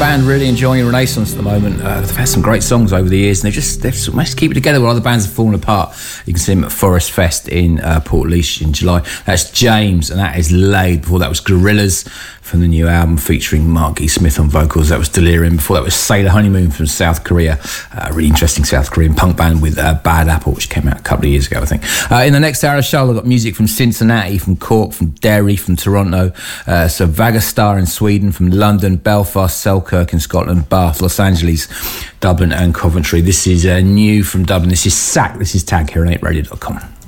band really enjoying a renaissance at the moment. They've had some great songs over the years, and they've managed to keep it together while other bands have fallen apart. You can see them at Forest Fest in Portlaoise in July. That's James, and that is Laid. Before that was Gorillaz from the new album featuring Mark E. Smith on vocals. That was Delirium. Before that was Sailor Honeymoon from South Korea. A really interesting South Korean punk band with Bad Apple, which came out a couple of years ago, I think. In the next hour of the show, I've got music from Cincinnati, from Cork, from Derry, from Toronto, so Vagastar in Sweden, from London, Belfast, Selkirk in Scotland, Bath, Los Angeles, Dublin and Coventry. This is new from Dublin. This is Sack. This is Tag here on 8radio.com.